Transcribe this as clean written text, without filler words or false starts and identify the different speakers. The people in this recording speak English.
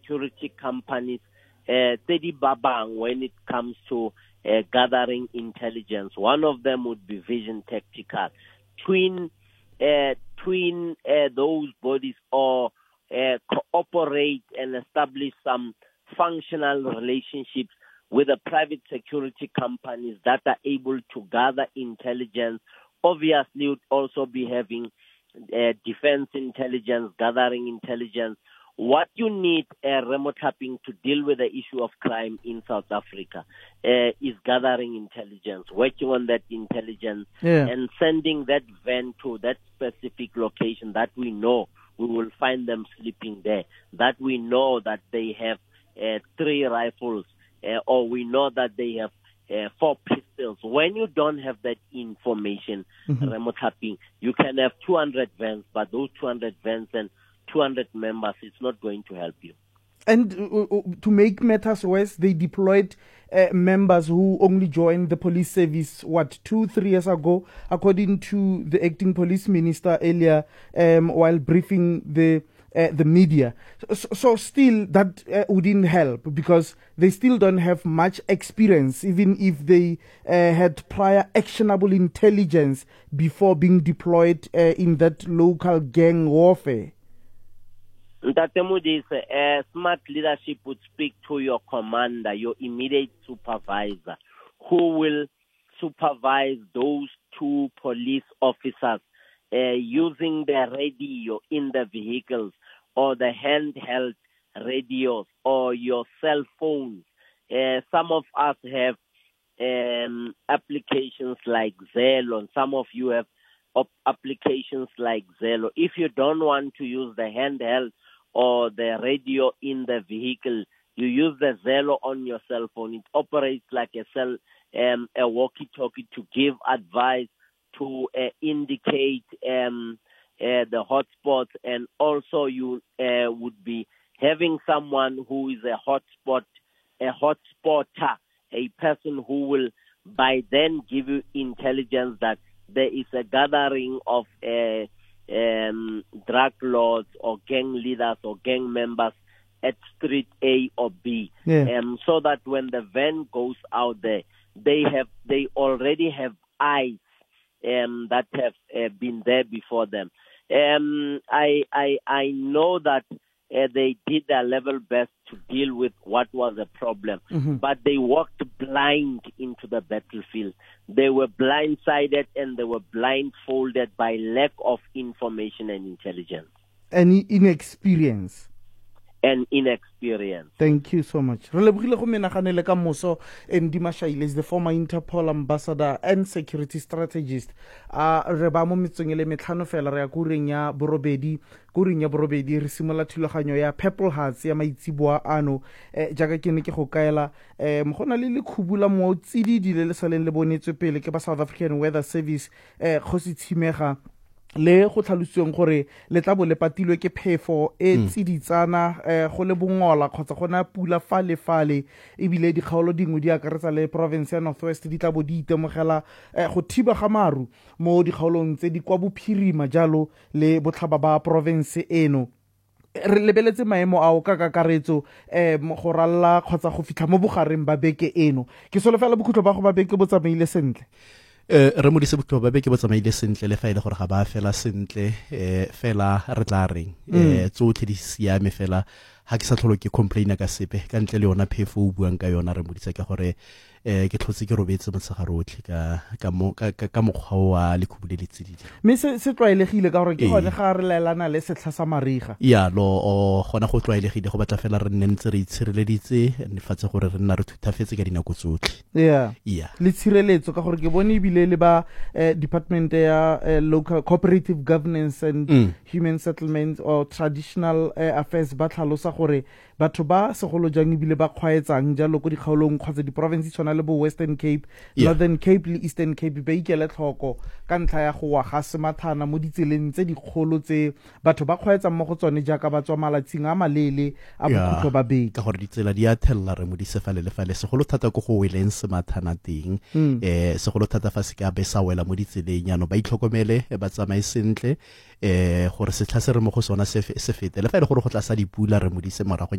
Speaker 1: security companies tedi babang when it comes to gathering intelligence. One of them would be Vision Tactical. Twin those bodies or cooperate and establish some functional relationships with the private security companies that are able to gather intelligence. Obviously, would also be having defense intelligence, gathering intelligence. What you need, remote tapping, to deal with the issue of crime in South Africa is gathering intelligence, working on that intelligence, and sending that van to that specific location that we know we will find them sleeping there, that we know that they have 3 rifles, or we know that they have 4 pistols. When you don't have that information, remote tapping, you can have 200 vans, but those 200 vans and 200 members, it's not going to help you.
Speaker 2: And to make matters worse, they deployed members who only joined the police service, 2-3 years ago, according to the acting police minister earlier, while briefing the media. So still, that wouldn't help, because they still don't have much experience, even if they had prior actionable intelligence before being deployed in that local gang warfare.
Speaker 1: Ntatemudi, smart leadership would speak to your commander, your immediate supervisor, who will supervise those 2 police officers using the radio in the vehicles, or the handheld radios, or your cell phones. Some of us have applications like Zello, and some of you have applications like Zello. If you don't want to use the handheld or the radio in the vehicle, you use the Zello on your cell phone. It operates like a walkie-talkie to give advice, to indicate the hotspots, and also you would be having someone who is a hotspotter, a person who will by then give you intelligence that there is a gathering of drug lords or gang leaders or gang members at street A or B, so that when the van goes out there, they already have eyes that have been there before them. I know that they did their level best to deal with what was a problem, but they walked blind into the battlefield. They were blindsided and they were blindfolded by lack of information and intelligence.
Speaker 2: And inexperience. Thank you so much. Andy Mashaile is the former Interpol ambassador and security strategist. Rebamo mitsongele metlhano fela re ya kuring ya borobedi re simola thulaganyo ya Purple Hearts ya maitsiboa ano jaaka ke ne ke go kaela mogona le khubula mo tsididi le saleng le bonetswe pele ke ba South African Weather Service go se tshimega le go tlhalositsweng gore le tla bo le patilwe ke phefo tsiditsana go le bongola kgotsa gona pula fale ebile dikgaolo dingwe di akaretsa le province ya Northwest di tla bo di itemogela go thiba ga maru mo dikgaolong tse di kwa bophirima jalo le botlhaba ba province eno. Re lebeletse maemo ao ka kakaretso go ralla kgotsa go fitlha mo bogareng ba beke eno. Ke solofela bokhutlo ba go ba beke bo tsamaile sentle.
Speaker 3: Re mo disebutlo ba beke bo tsamaile sentle le fa ile gore ga ba fela sentle fela re tla reng tsotlhe di siame fela ha ke sa tlholo ke complaina ka sepe ka ntle le yona phefo o buang ka yona re modisa ke gore ke tlhotse ke robetse motshegare otlhe ka mokgwa wa lekhubule le tsididi
Speaker 2: mme se tlwaelegile ka gore ke gone ga re laelana le setlha sa mariga
Speaker 3: lo gona go tlwaelegile go batla fela re nne ntse re itshireleditse nefatse gore re nna re thutafetse ka dinako tsotlhe
Speaker 2: le tshireletso ka gore ke bone ebile le ba department ya local cooperative governance and human settlements or traditional affairs ba tlhalosa gore batho ba segolo jang ebile ba kgwaetsang jalo go dikgaolong kgotsa di-province tshwana le bo Western Cape, Northern Cape le Eastern Cape ba ikele tlhoko ka ntlha ya go wa ga semathana mo ditseleng tse dikgolo tse batho ba kgwaetsang mo go tsone jaaka ba tswa malatsing a malele a bokhutlo ba beke
Speaker 3: ka gore ditsela di a thella re mo di sefale le fale segolo thata go weleng semathana teng segolo thata fa se ka be sa wela mo ditseleng yano ba itlhokomele ba tsamae sentle gore se tlhase re mo go sona se fete le fa ile gore go tla sa dipula re mo di se morago